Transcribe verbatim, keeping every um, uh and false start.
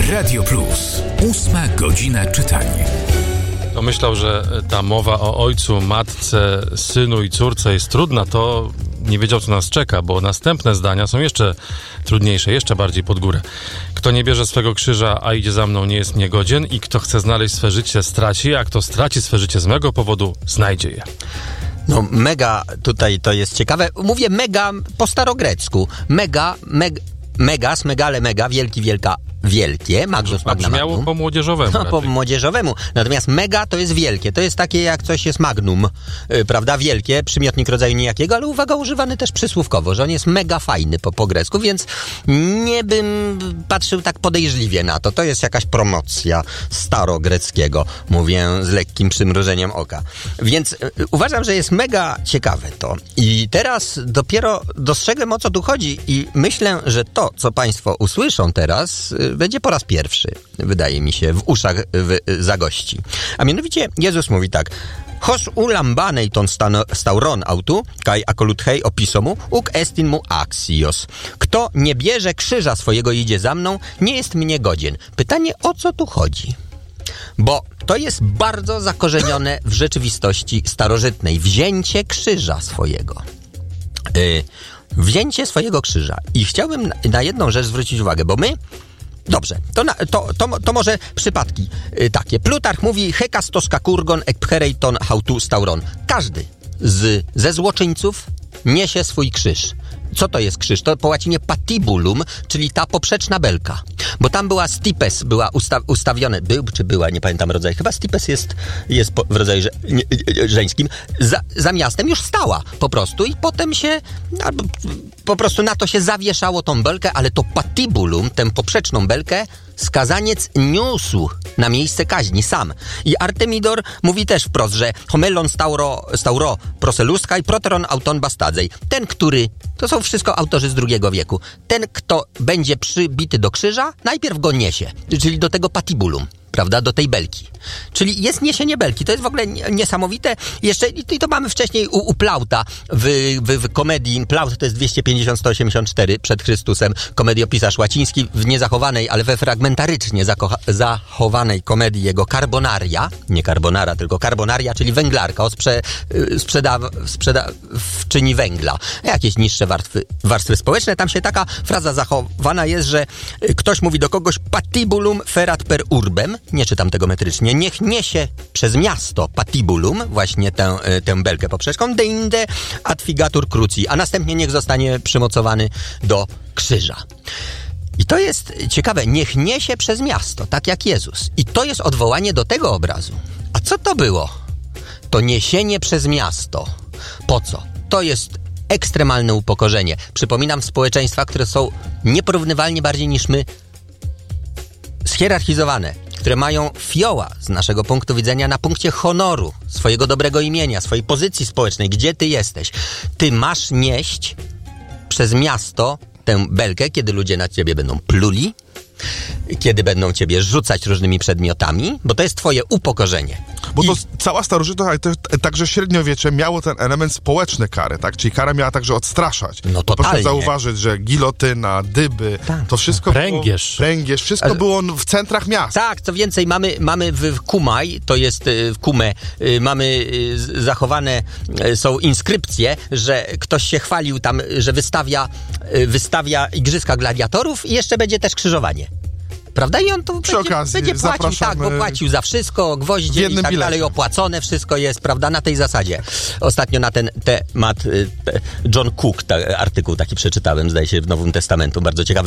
Radio Plus. Ósma godzina czytania. To myślał, że ta mowa o ojcu, matce, synu i córce jest trudna, to nie wiedział, co nas czeka, bo następne zdania są jeszcze trudniejsze, jeszcze bardziej pod górę. Kto nie bierze swego krzyża, a idzie za mną, nie jest mnie godzien, i kto chce znaleźć swe życie, straci, a kto straci swe życie z mego powodu, znajdzie je. No mega, tutaj to jest ciekawe. Mówię mega po starogrecku. Mega, meg, megas, megale, mega, wielki, wielka, wielkie, magnus, magna, brzmiało magnum. po młodzieżowemu. No, po młodzieżowemu. Natomiast mega to jest wielkie. To jest takie, jak coś jest magnum, yy, prawda? Wielkie, przymiotnik rodzaju nijakiego, ale uwaga, używany też przysłówkowo, że on jest mega fajny po, po grecku, więc nie bym patrzył tak podejrzliwie na to. To jest jakaś promocja starogreckiego. Mówię z lekkim przymrużeniem oka. Więc yy, uważam, że jest mega ciekawe to. I teraz dopiero dostrzegłem, o co tu chodzi, i myślę, że to, co państwo usłyszą teraz, yy, będzie po raz pierwszy, wydaje mi się, w uszach w, zagości. A mianowicie Jezus mówi tak: Hos ulambanej ton stano, stauron autu, kai akoluthei opisomu, uk estin mu axios. Kto nie bierze krzyża swojego i idzie za mną, nie jest mnie godzien. Pytanie, o co tu chodzi? Bo to jest bardzo zakorzenione w rzeczywistości starożytnej. Wzięcie krzyża swojego. Yy, wzięcie swojego krzyża. I chciałbym na, na jedną rzecz zwrócić uwagę, bo my Dobrze, to, na, to, to, to może przypadki y, takie. Plutarch mówi hekastos kakurgon ek pchereiton hautu stauron. Każdy z, ze złoczyńców niesie swój krzyż. Co to jest krzyż? To po łacinie patibulum, czyli ta poprzeczna belka. Bo tam była stipes, była usta- ustawione, był czy była, nie pamiętam rodzaj, chyba stipes jest, jest po, w rodzaju że, nie, żeńskim, za, za miastem już stała po prostu i potem się, albo, po prostu na to się zawieszało tą belkę, ale to patibulum, tę poprzeczną belkę, skazaniec niósł na miejsce kaźni sam. I Artemidor mówi też wprost, że homelon stauro, stauro proseluska i proteron auton bastadzej. Ten, który, to są wszystko autorzy z drugiego wieku, ten, kto będzie przybity do krzyża, najpierw go niesie, czyli do tego patibulum, prawda, do tej belki. Czyli jest niesienie belki. To jest w ogóle niesamowite. Jeszcze, i to mamy wcześniej u, u Plauta w, w, w komedii. Plaut to jest dwieście pięćdziesiąt do sto osiemdziesiąt cztery przed Chrystusem. Komediopisarz łaciński w niezachowanej, ale we fragmentarycznie zakocha, zachowanej komedii jego Carbonaria. Nie carbonara, tylko Carbonaria, czyli węglarka o sprze, sprzeda, sprzedawczyni węgla. Jakieś niższe warstwy, warstwy społeczne. Tam się taka fraza zachowana jest, że ktoś mówi do kogoś patibulum ferat per urbem. Nie czytam tego metrycznie. Niech niesie przez miasto patibulum, właśnie tę, tę belkę poprzeczką, deinde adfigatur cruci, a następnie niech zostanie przymocowany do krzyża. I to jest ciekawe. Niech niesie przez miasto, tak jak Jezus. I to jest odwołanie do tego obrazu. A co to było? To niesienie przez miasto. Po co? To jest ekstremalne upokorzenie. Przypominam, społeczeństwa, które są nieporównywalnie bardziej niż my schierarchizowane, które mają fioła z naszego punktu widzenia na punkcie honoru, swojego dobrego imienia, swojej pozycji społecznej, gdzie ty jesteś. Ty masz nieść przez miasto tę belkę, kiedy ludzie na ciebie będą pluli, kiedy będą ciebie rzucać różnymi przedmiotami, bo to jest twoje upokorzenie. Bo to I... cała starożytność, ale to, także średniowiecze miało ten element społeczny kary, tak? Czyli kara miała także odstraszać. No Bo proszę totalnie. zauważyć, że gilotyna, dyby, Tak, to wszystko pręgierz. było... Pręgierz. Wszystko Ale... było w centrach miast. Tak, co więcej, mamy, mamy w Kumaj, to jest w Kumę, mamy zachowane, są inskrypcje, że ktoś się chwalił tam, że wystawia, wystawia igrzyska gladiatorów i jeszcze będzie też krzyżowanie. Prawda? I on to Przy będzie, okazji będzie płacił, tak, bo płacił za wszystko, gwoździe i tak bilecie. dalej, opłacone, wszystko jest, prawda, na tej zasadzie. Ostatnio na ten temat John Cook, ta, artykuł taki przeczytałem, zdaje się, w Nowym Testamentu, bardzo ciekawy.